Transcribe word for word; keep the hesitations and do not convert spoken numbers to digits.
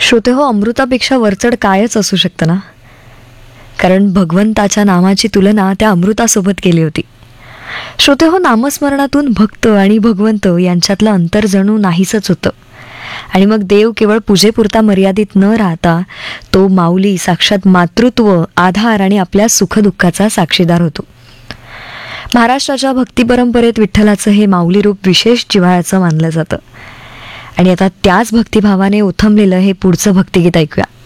श्रोते हो, अमृतापेक्षा वरचढ कायच असू शकतं ना. कारण भगवंताच्या नामाची तुलना त्या अमृतासोबत केली होती. श्रोते हो, नामस्मरणातून भक्त आणि भगवंत यांच्यातलं अंतर जणू नाहीसंच होतं. आणि मग देव केवळ पूजेपुरता मर्यादित न राहता तो माऊली, साक्षात मातृत्व, आधार आणि आपल्या सुखदुःखाचा साक्षीदार होतो. महाराष्ट्राच्या भक्ती परंपरेत विठ्ठलाचं हे माऊली रूप विशेष जिव्हाळ्याचं मानलं जातं. आणि आता त्याच भक्तिभावाने ओथंबलेलं हे पुढचं भक्तिगीत ऐकूया.